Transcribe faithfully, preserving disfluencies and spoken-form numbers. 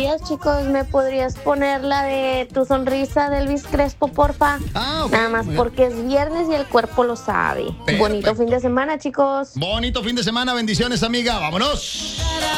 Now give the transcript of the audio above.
días, chicos. ¿Me podrías poner la de Tu sonrisa de Elvis Crespo, porfa? Ah, ok. Nada más porque es viernes y el cuerpo lo sabe. Perfecto. Bonito fin de semana, chicos. Bonito fin de semana, bendiciones, amiga. Vámonos.